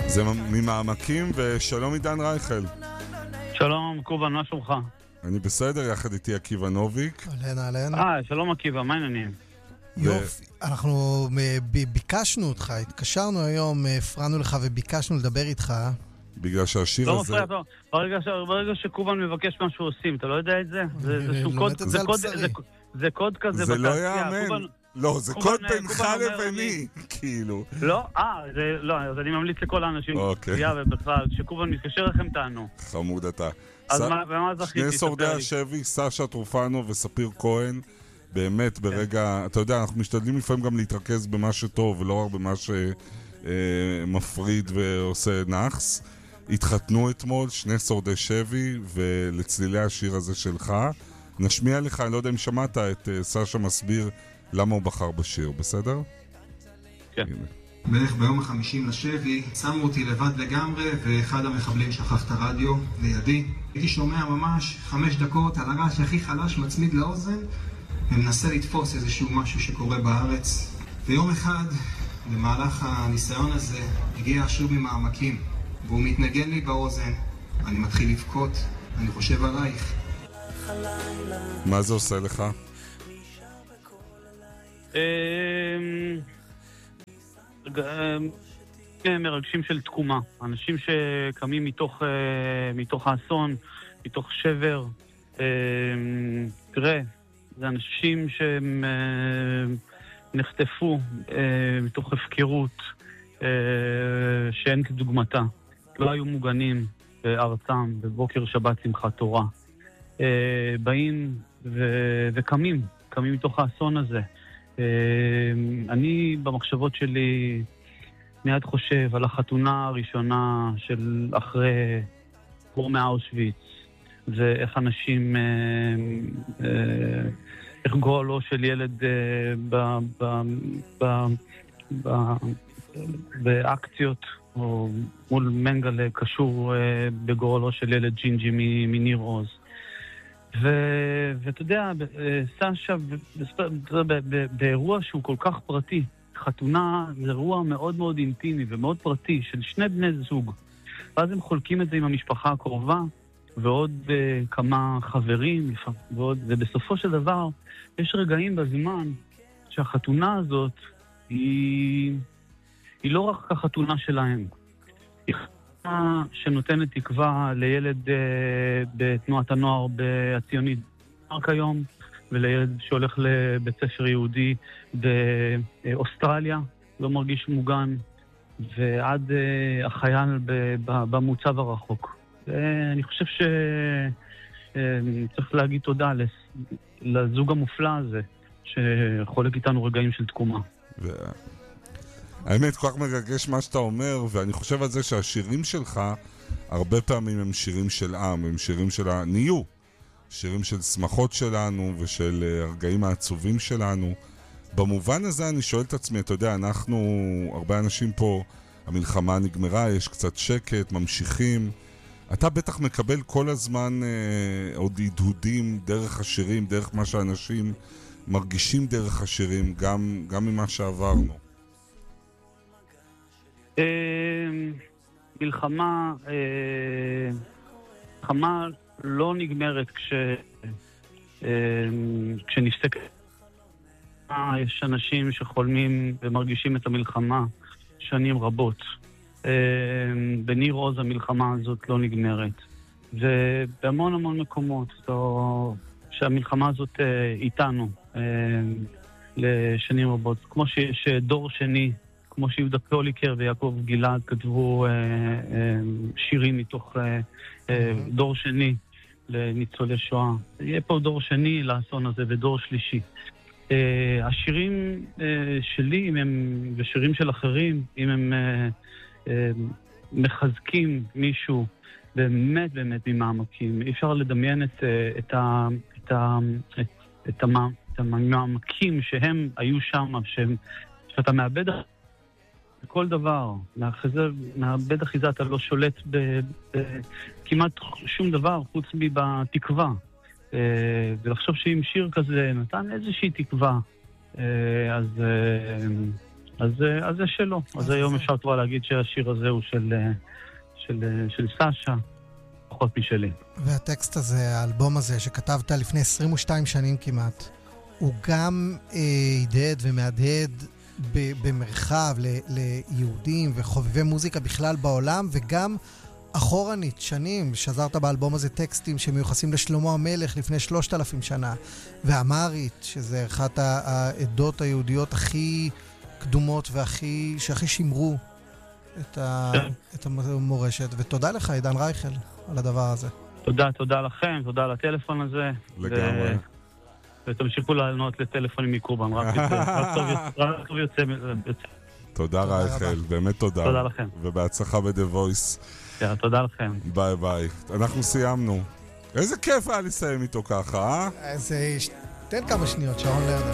זה ממעמקים, ושלום עידן רייכל. שלום, קובן, מה שלומך? אני בסדר, יחד איתי עקיבא נוביק. אהלן. שלום עקיבא, מה העניינים? יופי, אנחנו ביקשנו אותך, התקשרנו היום, הפרענו לך וביקשנו לדבר איתך. בגלל שהשיר הזה... לא, ברגע שקובן מבקש משהו עושים, אתה לא יודע את זה? זה קוד כזה. זה לא יאמן. לא, זה קוד בינך לביני, כאילו. לא, אז אני ממליץ לכל האנשים, ובכלל, שקובן מתקשר לכם טענו. חמוד אתה. אז מה זכיתי? שני שורדי השבי, סשה טרופנו וספיר כהן, באמת ברגע, אתה יודע, אנחנו משתדלים לפעמים גם להתרכז במה שטוב, ולא רק במה שמפריד ועושה נחס. התחתנו אתמול, שני שורדי שבי, ולצלילי השיר הזה שלך. נשמיע לך, אני לא יודע אם שמעת את סשה מסביר למה הוא בחר בשיר, בסדר? כן. בערך ביום ה-50 לשבי, שמו אותי לבד לגמרי, ואחד המחבלים שכח את הרדיו לידי. הייתי שומע ממש 5 דקות על הרעש הכי חלש מצמיד לאוזן, ומנסה לתפוס איזשהו משהו שקורה בארץ. ויום אחד, במהלך הניסיון הזה, הגיע שוב ממעמקים, והוא מתנגן לי באוזן, אני מתחיל לבכות, אני חושב עלייך. מה זה עושה לך? מרגשים של תקומה, אנשים שקמים מתוך האסון, מתוך שבר. תראה, זה אנשים שהם נחטפו מתוך הפקרות שאין כדוגמתה, לא היו מוגנים בארצם בבוקר שבת שמחת תורה, באים וקמים מתוך האסון הזה. אני במחשבות שלי מיד חושב על החתונה הראשונה של אחרי קור מאושוויץ, ואיך אנשים, איך גורלו של ילד באקציות או מול מנגלה קשור בגורלו של ילד ג'ינג'י מניר עוז. ואתה יודע, סשה, באירוע שהוא כל כך פרטי, חתונה זה אירוע מאוד מאוד אינטימי ומאוד פרטי של שני בני זוג. ואז הם חולקים את זה עם המשפחה הקרובה, ועוד כמה חברים, ובסופו של דבר יש רגעים בזמן שהחתונה הזאת היא לא רק החתונה שלהם. היא חתונה שנותנת תקווה לילד בתנועת הנוער הציונית כיום, ולילד שהולך לבית ספר יהודי באוסטרליה, לא מרגיש מוגן, ועד החייל במוצב הרחוק. אני חושב שצריך להגיד תודה לזוג המופלא הזה, שחולק איתנו רגעים של תקומה. האמת, כל כך מרגש מה שאתה אומר, ואני חושב על זה שהשירים שלך הרבה פעמים הם שירים של עם, הם שירים של הניו, שירים של שמחות שלנו ושל הרגעים העצובים שלנו. במובן הזה אני שואל את עצמי, אתה יודע, אנחנו, הרבה אנשים פה, המלחמה נגמרה, יש קצת שקט, ממשיכים. אתה בטח מקבל כל הזמן עוד הדהודים דרך השירים, דרך מה שאנשים מרגישים דרך השירים, גם ממה שעברנו. מלחמה לא נגמרת כשנפסק. יש אנשים שחולמים ומרגישים את המלחמה שנים רבות. בניר עוז המלחמה הזאת לא נגמרת. ובהמון המון מקומות שהמלחמה הזאת איתנו לשנים רבות. כמו שיש דור שני, כמו שיהודה פוליקר ויעקב גלעד כתבו שירים מתוך דור שני לניצולי שואה. יהיה פה דור שני לאסון הזה ודור שלישי. השירים שלי ושירים של אחרים, אם הם מחזקים מישהו באמת באמת ממעמקים, אי אפשר לדמיין את המעמקים שהם היו שם, שאתה מאבד כל דבר, מאבד אחיזה, אתה לא שולט כמעט שום דבר חוץ מבתקווה. ולחשוב שאם שיר כזה נתן איזושהי תקווה, אז אז זה שלו. אז היום אפשר כבר להגיד שהשיר הזה הוא של סשה, פחות משלי. והטקסט הזה, האלבום הזה שכתבת לפני 22 שנים כמעט, הוא גם הדהד ומהדהד במרחב ליהודים וחובבי מוזיקה בכלל בעולם, וגם אחורנית, שנים, שזרת באלבום הזה טקסטים שמיוחסים לשלמה המלך לפני 3,000 שנה, ואמרית, שזה אחת העדות היהודיות הכי קדומות שהכי שימרו את המורשת. ותודה לך, עידן רייכל, על הדבר הזה. תודה לכם, תודה על הטלפון הזה. לגמרי. ותמשיכו לענות לטלפונים מקורבן, רק טוב יוצא. תודה רייכל, באמת תודה. תודה לכם. ובהצלחה ב-The Voice. תודה לכם. ביי ביי. אנחנו סיימנו. איזה כיף היה לסיים איתו ככה, אז תן כמה שניות, שרון לרנר.